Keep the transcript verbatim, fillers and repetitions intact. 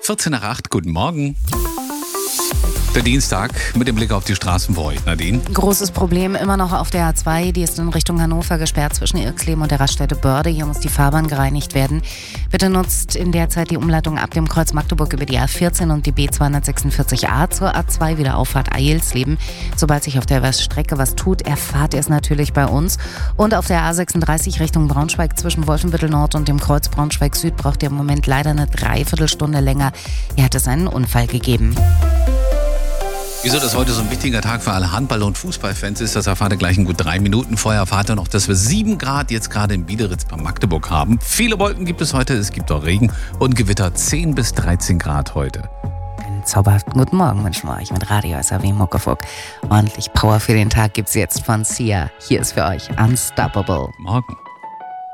vierzehn nach acht, guten Morgen. Der Dienstag mit dem Blick auf die Straßen für euch, Nadine. Großes Problem immer noch auf der A zwei, die ist in Richtung Hannover gesperrt zwischen Irxleben und der Raststätte Börde. Hier muss die Fahrbahn gereinigt werden. Bitte nutzt in der Zeit die Umleitung ab dem Kreuz Magdeburg über die A vierzehn und die B zweihundertsechsundvierzig A zur A zwei wieder Auffahrt Eilsleben. Sobald sich auf der Strecke was tut, erfahrt ihr es natürlich bei uns. Und auf der A sechsunddreißig Richtung Braunschweig zwischen Wolfenbüttel Nord und dem Kreuz Braunschweig Süd braucht ihr im Moment leider eine Dreiviertelstunde länger. Hier hat es einen Unfall gegeben. Wieso das heute so ein wichtiger Tag für alle Handball- und Fußballfans ist, das erfahrt ihr gleich in gut drei Minuten. Vorher erfahrt ihr noch, dass wir sieben Grad jetzt gerade in Biederitz bei Magdeburg haben. Viele Wolken gibt es heute, es gibt auch Regen und Gewitter zehn bis dreizehn Grad heute. Einen zauberhaften guten Morgen wünschen wir euch mit Radio S A W Muckefuck. Ordentlich Power für den Tag gibt's jetzt von Sia. Hier ist für euch Unstoppable. Morgen.